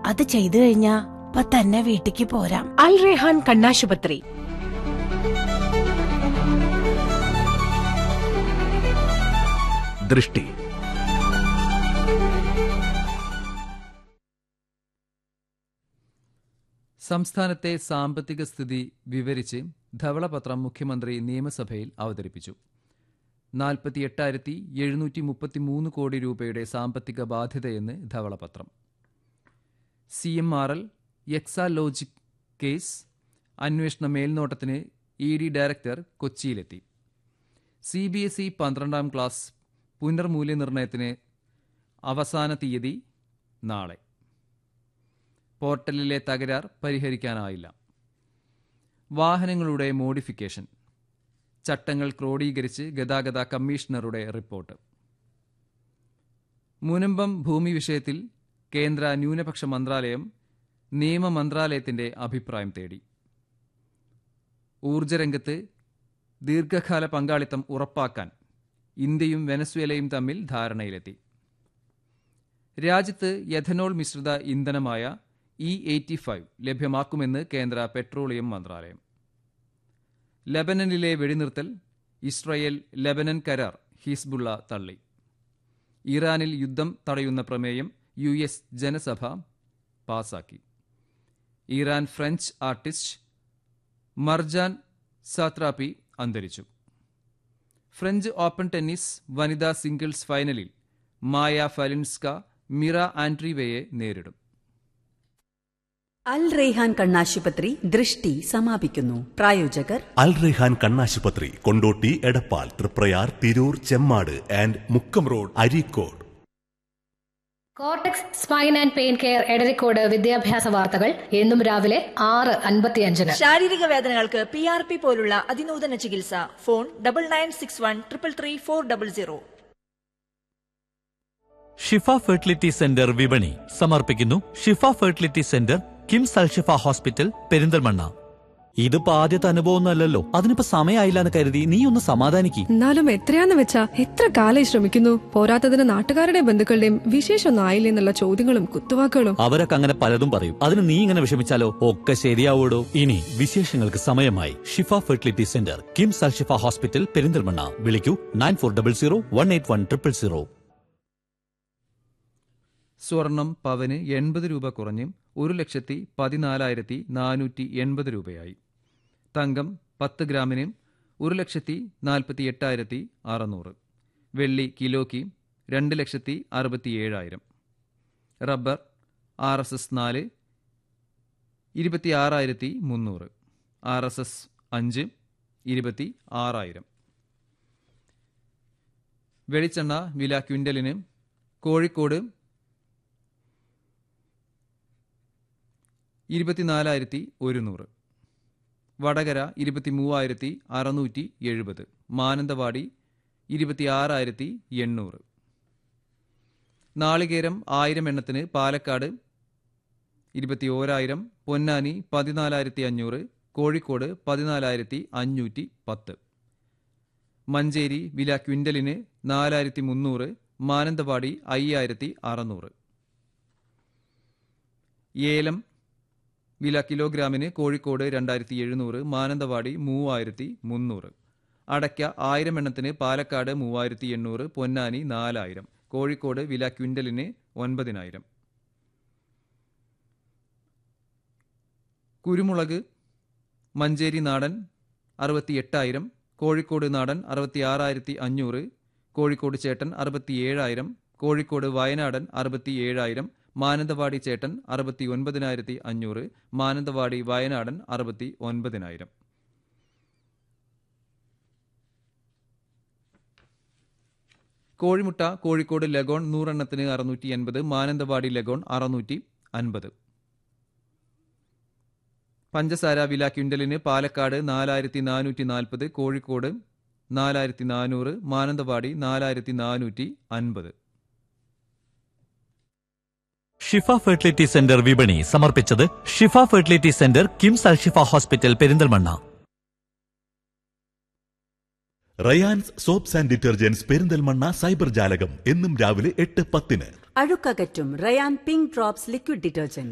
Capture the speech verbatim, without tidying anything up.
അത് ചെയ്തു കഴിഞ്ഞാ ഇപ്പൊ തന്നെ വീട്ടിക്ക് പോരാം. അൽ റെഹാൻ കണ്ണാശുപത്രി. ദൃഷ്ടി. സംസ്ഥാനത്തെ സാമ്പത്തിക സ്ഥിതി വിവരിച്ച് ധവളപത്രം മുഖ്യമന്ത്രി നിയമസഭയിൽ അവതരിപ്പിച്ചു. നാൽപ്പത്തി എട്ടായിരത്തി എഴുന്നൂറ്റി മുപ്പത്തിമൂന്ന് കോടി രൂപയുടെ സാമ്പത്തിക ബാധ്യതയെന്ന് ധവളപത്രം. C M R L Exalogic case അന്വേഷണ മേൽനോട്ടത്തിന് ഇ ഡി ഡയറക്ടർ കൊച്ചിയിലെത്തി. സി ബി എസ് ഇ പന്ത്രണ്ടാം ക്ലാസ് പുനർമൂല്യനിർണ്ണയത്തിന് അവസാന തീയതി നാളെ. പോർട്ടലിലെ തകരാർ പരിഹരിക്കാനായില്ല. വാഹനങ്ങളുടെ മോഡിഫിക്കേഷൻ ചട്ടങ്ങൾ ക്രോഡീകരിച്ച് ഗതാഗത കമ്മീഷണറുടെ റിപ്പോർട്ട്. മുനമ്പം ഭൂമി വിഷയത്തിൽ കേന്ദ്ര ന്യൂനപക്ഷ മന്ത്രാലയം നിയമ മന്ത്രാലയത്തിന്റെ അഭിപ്രായം തേടി. ഊർജ്ജരംഗത്ത് ദീർഘകാല പങ്കാളിത്തം ഉറപ്പാക്കാൻ ഇന്ത്യയും വെനസ്വേലയും തമ്മിൽ ധാരണയിലെത്തി. രാജ്യത്ത് എഥനോൾ മിശ്രിത ഇന്ധനമായ ഇ എയ്റ്റി ഫൈവ് ലഭ്യമാക്കുമെന്ന് കേന്ദ്ര പെട്രോളിയം മന്ത്രാലയം. ലബനനിലെ വെടിനിർത്തൽ ഇസ്രയേൽ ലബനൻ കരാർ ഹിസ്ബുള്ള തള്ളി. ഇറാനിൽ യുദ്ധം തടയുന്ന പ്രമേയം യു എസ് ജനസഭ പാസാക്കി. ഇറാൻ ഫ്രഞ്ച് ആർട്ടിസ്റ്റ് മർജാൻ സാത്രാപ്പി അന്തരിച്ചു. ഫ്രഞ്ച് ഓപ്പൺ ടെന്നീസ് വനിതാ സിംഗിൾസ് ഫൈനലിൽ മായ ഫലിൻസ്ക മിറ ആൻഡ്രീവയെ നേരിടും. അൽ റെഹാൻ കണ്ണാശുപത്രി ദൃഷ്ടി സമാപിക്കുന്നു. പ്രായോജകർ അൽ റെഹാൻ കണ്ണാശുപത്രി, Kondotty, Edappal, Triprayar, Tirur, Chemmad and Mukkam road, Areekode. Cortex spine and pain care Edarikode വിദ്യാഭ്യാസ വാർത്തകൾ എന്നും രാവിലെ ആറ് അൻപത്തിയഞ്ചിന്. ശാരീരിക വേദനകൾക്ക് പി ആർ പി പോലുള്ള അതിനൂതന ചികിത്സ. Phone double nine six one triple three four double zero. ഷിഫ ഫെർട്ടിലിറ്റി സെന്റർ വിപണി സമർപ്പിക്കുന്നു. ഷിഫ fertility centre, KIMS Alshifa hospital, Perinthalmanna. ഇതിപ്പോ ആദ്യത്തെ അനുഭവമൊന്നുമല്ലല്ലോ, അതിനിപ്പോ സമയമായില്ല എന്ന് കരുതി നീ ഒന്ന് സമാധാനിക്ക്. എന്നാലും എത്രയാന്ന് വെച്ചാ എത്ര കാലായി ശ്രമിക്കുന്നു. പോരാത്തതിന് നാട്ടുകാരുടെയും ബന്ധുക്കളുടെയും വിശേഷമൊന്നും ആയില്ലേ എന്നുള്ള ചോദ്യങ്ങളും കുത്തുവാക്കുകളും. അവരൊക്കെ അങ്ങനെ പലതും പറയും. അതിന് നീ ഇങ്ങനെ വിഷമിച്ചാലോ? ഒക്കെ ശരിയാവൂടോ. ഇനി വിശേഷങ്ങൾക്ക് സമയമായി. ഷിഫ fertility centre, KIMS Alshifa hospital, Perinthalmanna. വിളിക്കൂ nine four double zero one eight one triple zero. സ്വർണം പവന് എൺപത് രൂപ കുറഞ്ഞ് ഒരു ലക്ഷത്തി പതിനാലായിരത്തി നാനൂറ്റി എൺപത് രൂപയായി. തങ്കം പത്ത് ഗ്രാമിന് ഒരു ലക്ഷത്തി നാൽപ്പത്തി എട്ടായിരത്തി അറുന്നൂറ്. വെള്ളി കിലോയ്ക്ക് രണ്ട് ലക്ഷത്തി അറുപത്തിയേഴായിരം. റബ്ബർ ആർ എസ് എസ് നാല് ഇരുപത്തി ആറായിരത്തി മുന്നൂറ്. ആർ എസ് എസ് അഞ്ച് ഇരുപത്തി ആറായിരം. വെളിച്ചെണ്ണ വില ക്വിൻ്റലിന് കോഴിക്കോട് ഇരുപത്തിനാലായിരത്തി ഒരുന്നൂറ്. വടകര ഇരുപത്തി മൂവായിരത്തി അറുന്നൂറ്റി എഴുപത്. മാനന്തവാടി ഇരുപത്തിയാറായിരത്തി എണ്ണൂറ്. നാളികേരം ആയിരം എണ്ണത്തിന് പാലക്കാട് ഇരുപത്തി ഓരായിരം. പൊന്നാനി പതിനാലായിരത്തി അഞ്ഞൂറ്. കോഴിക്കോട് പതിനാലായിരത്തി അഞ്ഞൂറ്റി പത്ത്. മഞ്ചേരി വില ക്വിൻ്റലിന് നാലായിരത്തി മുന്നൂറ്. മാനന്തവാടി അയ്യായിരത്തി അറുന്നൂറ്. ഏലം വില കിലോഗ്രാമിന് കോഴിക്കോട് രണ്ടായിരത്തി എഴുന്നൂറ്. മാനന്തവാടി മൂവായിരത്തി മുന്നൂറ്. അടയ്ക്ക ആയിരം എണ്ണത്തിന് പാലക്കാട് മൂവായിരത്തി എണ്ണൂറ്. പൊന്നാനി നാലായിരം. കോഴിക്കോട് വില ക്വിൻ്റലിന് ഒൻപതിനായിരം. കുരുമുളക് മഞ്ചേരി നാടൻ അറുപത്തി എട്ടായിരം. കോഴിക്കോട് നാടൻ അറുപത്തി ആറായിരത്തി അഞ്ഞൂറ്. കോഴിക്കോട് ചേട്ടൻ അറുപത്തി ഏഴായിരം. കോഴിക്കോട് വയനാടൻ അറുപത്തി ഏഴായിരം. മാനന്തവാടി ചേട്ടൻ അറുപത്തി ഒൻപതിനായിരത്തി അഞ്ഞൂറ്. മാനന്തവാടി വയനാടൻ അറുപത്തി ഒൻപതിനായിരം. കോഴിമുട്ട കോഴിക്കോട് ലഗോൺ നൂറെണ്ണത്തിന് അറുന്നൂറ്റി എൺപത്. മാനന്തവാടി ലഗോൺ അറുന്നൂറ്റി അൻപത്. പഞ്ചസാര വില ക്വിൻ്റലിന് പാലക്കാട് നാലായിരത്തി നാനൂറ്റി നാൽപ്പത്. കോഴിക്കോട് നാലായിരത്തി നാനൂറ്. മാനന്തവാടി നാലായിരത്തി നാനൂറ്റി അൻപത്. ഷിഫ ഫെർട്ടിലിറ്റി സെന്റർ വിപണി സമർപ്പിച്ചത് ഷിഫ fertility centre, KIMS Alshifa hospital, Perinthalmanna. Rayan's soaps and detergents, Perinthalmanna. Cyber ജാലകം എന്നും രാവിലെ എട്ട് പത്തിന്. അഴുക്കകറ്റും Ryan pink drops liquid detergent.